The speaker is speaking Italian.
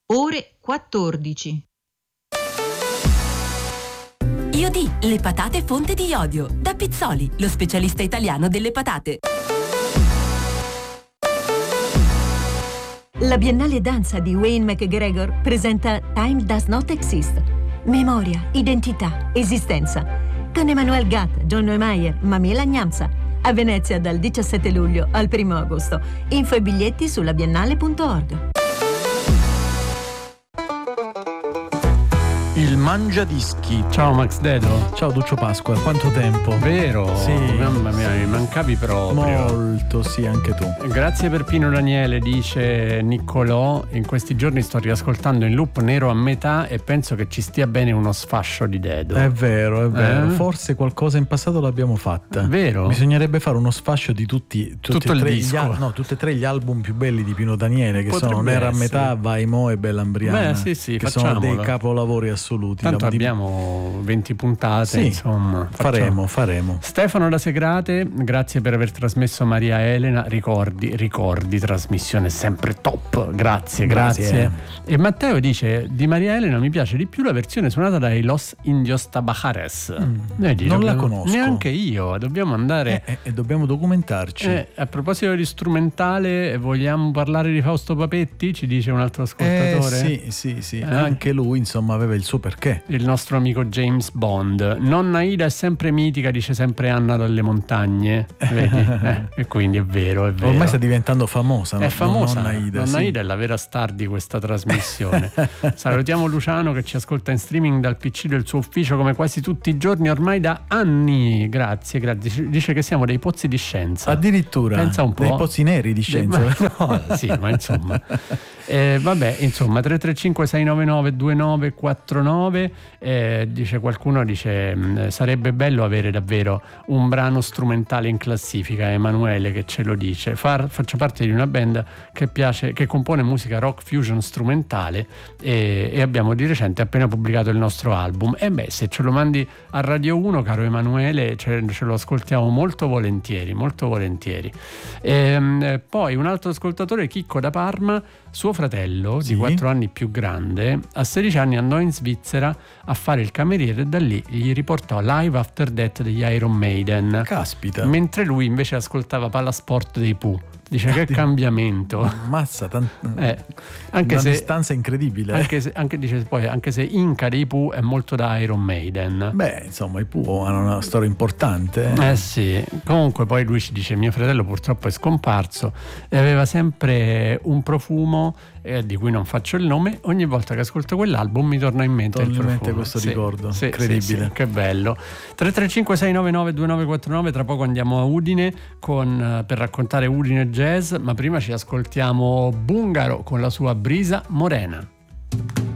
ore 14. Iodì, le patate fonte di iodio. Da Pizzoli, lo specialista italiano delle patate. La Biennale Danza di Wayne McGregor presenta Time Does Not Exist. Memoria, identità, esistenza. Con Emmanuel Gatt, John Neumeier, Mamela Gnamsa. A Venezia dal 17 luglio al 1 agosto. Info e biglietti sulla biennale.org. Il Mangiadischi. Ciao Max Dedo. Ciao Duccio Pasqua, quanto tempo? Vero? Sì. Mamma mia, mi mancavi proprio. Molto, sì, anche tu. Grazie per Pino Daniele, dice Niccolò. In questi giorni sto riascoltando in loop Nero a metà e penso che ci stia bene uno sfascio di Dedo. È vero. Forse qualcosa in passato l'abbiamo fatta. Vero? Bisognerebbe fare uno sfascio di tutti tutto e il tre disco. tutti e tre gli album più belli di Pino Daniele, che Potrebbe sono Nero a essere. metà, Vai Mo e Bellambriana. Beh, sì, che facciamolo. sono dei capolavori assoluti. Tanto abbiamo 20 puntate, sì, insomma. Faremo. Stefano da Segrate, grazie per aver trasmesso Maria Elena. Ricordi, trasmissione sempre top. Grazie. E Matteo dice: di Maria Elena mi piace di più la versione suonata dai Los Indios Tabajares. Non la conosco. Neanche io, dobbiamo andare. E dobbiamo documentarci. A proposito di strumentale, vogliamo parlare di Fausto Papetti? Ci dice un altro ascoltatore. Sì. Anche lui, insomma, aveva il suo perché. Il nostro amico James Bond. Nonna Ida è sempre mitica, dice sempre Anna dalle montagne. Vedi? E quindi è vero. Ormai sta diventando famosa. È famosa. Nonna Ida è la vera star di questa trasmissione. Salutiamo Luciano che ci ascolta in streaming dal PC del suo ufficio come quasi tutti i giorni ormai da anni. Grazie. Dice che siamo dei pozzi di scienza. Addirittura. Pensa un po'. Dei pozzi neri di scienza. Ma insomma. Vabbè, insomma, 335 699 2949. Dice qualcuno, sarebbe bello avere davvero un brano strumentale in classifica. Emanuele che ce lo dice. Faccio parte di una band che compone musica rock fusion strumentale e abbiamo di recente appena pubblicato il nostro album. E se ce lo mandi a Radio 1, caro Emanuele, ce lo ascoltiamo molto volentieri. Poi un altro ascoltatore, Chicco da Parma, suo fratello di 4 anni più grande, a 16 anni andò in Svizzera a fare il cameriere e da lì gli riportò Live After Death degli Iron Maiden. Caspita. Mentre lui invece ascoltava Pallasport dei Pooh. Dice che cambiamento. Ammazza, anche una se, distanza incredibile. Anche se Inca dei Pooh è molto da Iron Maiden. Beh, insomma, i Pooh hanno una storia importante. Sì. Comunque poi lui ci dice: mio fratello purtroppo è scomparso e aveva sempre un profumo di cui non faccio il nome. Ogni volta che ascolto quell'album mi torna in mente il profumo. Questo ricordo. Incredibile. Che bello. 335 699 2949. Tra poco andiamo a Udine per raccontare Udine Jazz, ma prima ci ascoltiamo Bungaro con la sua Brisa Morena.